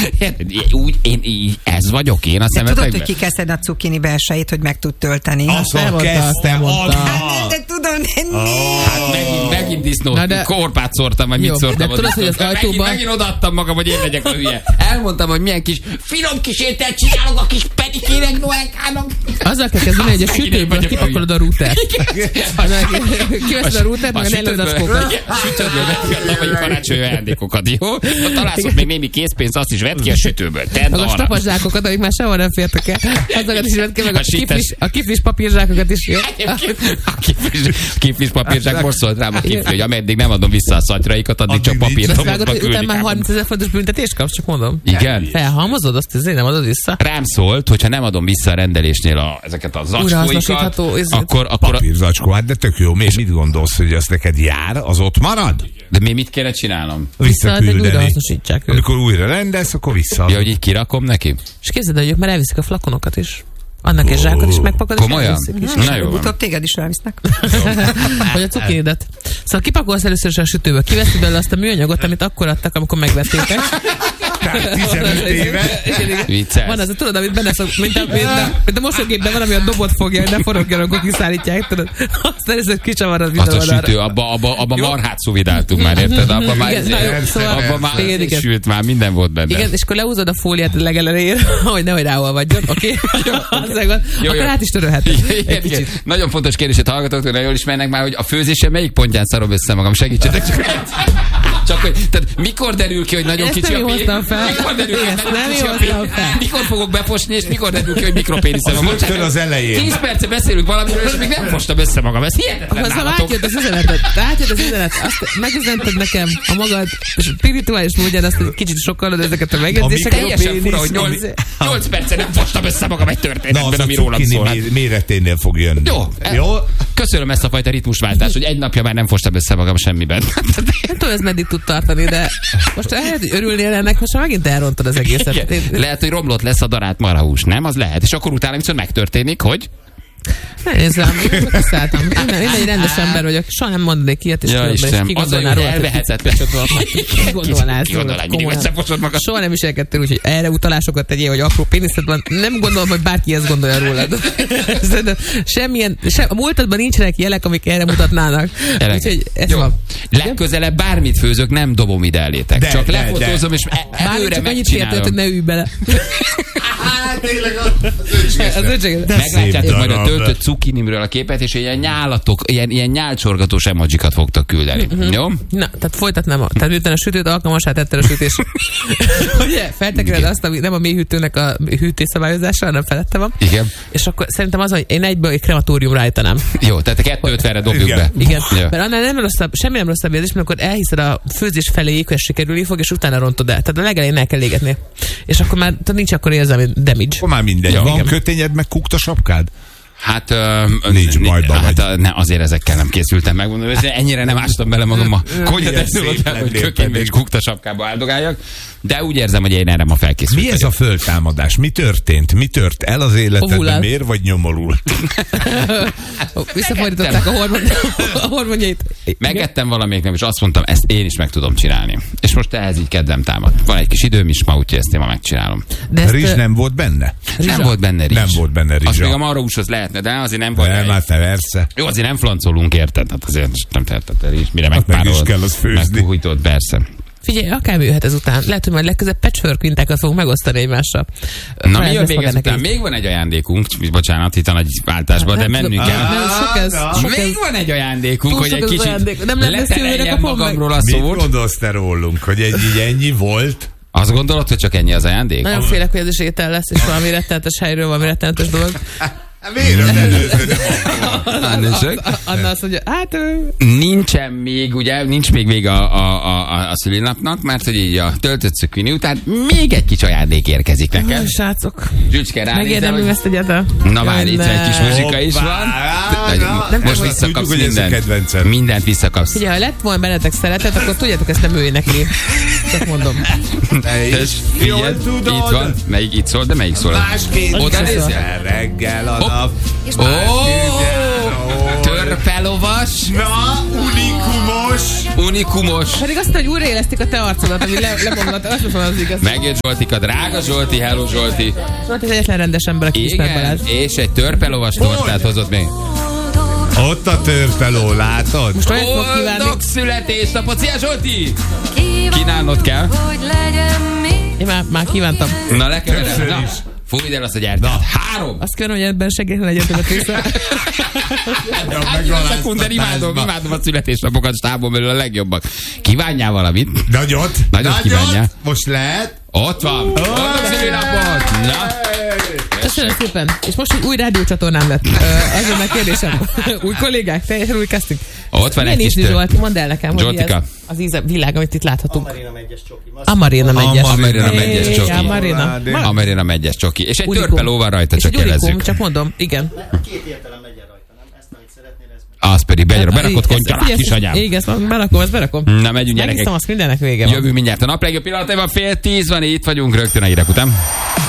Ez vagyok én a szemetekben. Tudod, hogy ki kell szedni a cukini belsejét, hogy meg tud tölteni. Azt kezdtem. De tudom, Hát megint disznót, korpát szórtam, vagy mit szórtam. De tudod, hogy az ajtóban... Megint odaadtam magam, hogy én legyek a hülye. Elmondtam, hogy milyen kis finom kis ételt csinálok a kis pedikének, Noelkának. Azzal kell kezdeni, hogy a sütőből kipakolod a rútert. Kiveszed a rútert, meg a nelőzacskókat. Sütőből vagy karácsonyi ajándékokat, jó? Ha találsz ott még némi készpénzt, azt is vedd ki a sütőből. Meg a stapaszsákokat, amik már sehol nem fértek el. Azokat is vedd ki, meg a kiflis papírzsákokat is, jó? A kiflis papírzsák most szólt rám a kifli, hogy ameddig nem adom vissza a szatyraikat, addig csak papírt vágod, hogy utána már 30 000 forintos büntetést kapsz, csak mondom. Igen. Felhalmozod, azt azért nem adod vissza. Rám szólt, hogyha nem adom vissza a rendelésnél ezeket a zacskóikat, akkor... Papírzacskó, hát de tök jó. Mit gondolsz, hogy az neked jár, az ott marad? De mi mit kéne csinálnom? Visszaküldeni. Amikor újra rendelsz, akkor vissza. Ja, hogy így kirakom neki? És képzeld, hogy ők már elviszik a flakonokat is. Annak egy zsákot is megpakad, és elviszik is. Na jó. Utóbb téged is elvisznek. Vagy a cukinidet. Szóval kipakolsz először is a sütőből, kiveszed belőle azt a műanyagot, amit akkor adtak, amikor megvettétek. 15 éve. Vicces. Van az, tudod, amit benne szok, mint a mosógépben van, ami a dobot fogja, hogy ne forogjon, akkor kiszállítják, tudod. Azt először kicsavarod minden oldalra. Azt a sütő, abba marhát szuvidáltunk már, érted? Abba már sült már, minden volt benne. Igen, és akkor lehúzod a fóliát a legelejére, hogy nehogy ráolvadjon, oké? Akkor át is törölheted. Nagyon fontos kérdés, hogy hallgatók, nagyon jól ismernek már, hogy a főzésen melyik pontján szarom össze magam, segítsetek csak hogy, tehát mikor derül ki, hogy nagyon kicsi a pénisz? Mikor derül ki, hogy nagyon kicsi a pénisz? Mikor fogok befosni, és mikor derül ki, hogy mikropéniszem? Az rögtön az elején. 10 perce beszélünk valamiről, és még nem fostam össze magam. Ez hihetetlen nálatok. Átjött az üzenet. Azt megüzented nekem a magad spirituális módján, azt egy kicsit sokkalod ezeket a megjegyzéseket. Teljesen fura, hogy 8 perce nem fostam össze magam egy történetben, ami rólam szól. Méreténél fog jönni. Jó. Köszönöm ezt a fajta ritmusváltást, hogy egy napja már nem fostam össze magam semmiben. Nem tudom, ez meddig tud tartani, de most lehet, hogy örülnél ennek, most megint elrontad az egészet. Lehet, hogy romlott lesz a darált marhahús, nem? Az lehet. És akkor utána viszont megtörténik, hogy... Ne nézzem, én kiszálltam. Én egy rendes ember vagyok, soha nem mondanék ilyet, és kigondolnál róla. Elvehetetlen. Kigondolnál róla. Soha nem viselkedtél úgy, hogy erre utalásokat tegyél, hogy apró péniszed van. Nem gondolom, hogy bárki ezt gondolja rólad. A múltadban nincsenek jelek, amik erre mutatnának. Úgyhogy ez van. Legközelebb bármit főzök, nem dobom ide elétek. Csak lefotózom, és előre megcsinálom. Hogy ne ülj bele. Meglátjátok majd a töltött cukinimről a képet, és ilyen nyálatok, ilyen nyálcsorgatós emojikat fogtok küldeni. Jó? Na, tehát folytatnám. Tehát miután a sütőt alkalmasá tetted a sütés. Ugye? Feltekered azt, ami nem a mélyhűtőnek a hűtésszabályozása, hanem felette van. Igen. És akkor szerintem az, hogy én egyből egy krematóriumra állítanám. Jó, tehát 250-re dobjuk be. Igen. Ja. Mert annál nem rosszabb, semmi nem rosszabb érzés, mert akkor elhiszed a főzés feléig, hogy sikerülni fog, és utána rontod el. Tehát a legelején el kell égetni. És akkor már nincs akkor érzelmi damage. Akkor már mindegy. Van kötényed, meg kukta sapkád? Hát, nincs bajban. Hát azért ezekkel nem készültem, megmondom, hogy ennyire nem ástam bele magam a konyhadeszülőt, hogy kökénybe és kuktasapkába áldogáljak, de úgy érzem, hogy én erre ma felkészültem. Mi ez a föltámadás? Mi történt? Mi tört el az életedben? Miért vagy nyomorult? Visszafordították a hormonjait. Megettem valamelyik, és azt mondtam, ezt én is meg tudom csinálni. És most ehhez így kedvem támad. Van egy kis időm is ma, úgyhogy ezt én ma megcsinálom. Rizs nem volt benne? Nem volt benne rizs. Nem volt benne rizs. Az még a marhahúshoz lehetne, de azért nem volt. Nem, hát persze. Jó, azért nem flancolunk, érted? Hát azért nem teheted rizs, mire megpárolod. Meg is kell az főzni. Megpuhítod, persze. Figyelj, akár jöhet ezután. Lehet, hogy majd legközelebb patchwork mintákat fogunk megosztani egymással. Na, mi jön még ezután? Még van egy ajándékunk, bocsánat, itt a nagy váltásban, de mennünk kell. Még van egy ajándékunk, hogy egy kicsit letereljem magamról a szót. Mit gondolsz te rólunk, hogy ennyi volt? Azt gondolod, hogy csak ennyi az ajándék? Nagyon félek, hogy ez is étel lesz, és valami rettenetes helyről, valami rettenetes dolog. Miért Anna azt mondja, hát... Nincsen még, ugye, nincs még vége a szülinapnak, mert hogy így a töltött cukini után még egy kis ajándék érkezik nekem. Srácok, Zsücske ránézel, megérdemlünk ezt egyáltalán. Na várj, itt egy kis muzsika is van. Most visszakapsz mindent. Mindent visszakapsz. Ugye, ha lett volna bennetek szeretet, akkor tudjátok, ezt nem ő énekli. Csak mondom. Figyelj, itt van. Melyik itt szól, de melyik szól? Oda nézzel? Reggel a nap. Törpelovas. Na, unikumos. Unikumos. Pedig azt, hogy újraélesztik a te arcodat, ami lebomlott, azt mondom, az igaz. Megjött Zsoltika, drága Zsolti, hello Zsolti. Zsolti az egyetlen rendes ember, aki ismer Balázs. És egy törpelovas tortát hozott még. Ott a törpeló, látod? Most olyat fog kívánni. Boldog születésnapot! Szia Zsolti! Kínálnod kell. Én már kívántam. Na, lekevered. Na, fújj el azt a gyertyát. 3! Azt kérem, hogy ebben segítsen legyen többet része. Sekunder, imádom a születésnapokat, stábon belül a legjobbak. Kívánjál valamit? Nagyot? Nagyot kívánjál. Most lehet? Ott van! Boldog születésnapot! Na! Köszönöm szépen. És most egy új rádiócsatornám lett. Azért meg kérdésem. Új kollégák, teljesen új casting. Ott van egy kis Zsolti, mondd el nekem, hogy ez az íze világ, amit itt láthatunk. Amarina megyes csoki. Amarina megyes csoki. És egy törpeló van rajta, csak jelezzük. Csak mondom, igen. 2 értelem megy rajta, nem? Ezt, amit szeretnél, ez Az pedig berakott kontyalát, kisanyám. Igen, ezt berakom. Na, megyünk gyerekek. Megisztom, azt mindennek vége van. Jövő mindjárt a nap legjobb pillanataiban, 9:30 van, itt vagyunk rögtön a hírek után.